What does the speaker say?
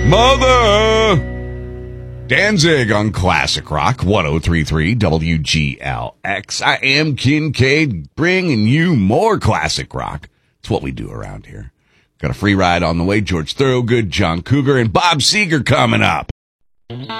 Mother! Danzig on Classic Rock 103.3 WGLX. I am Kincaid, bringing you more classic rock. It's what we do around here. Got a free ride on the way. George Thorogood, John Cougar, and Bob Seger coming up.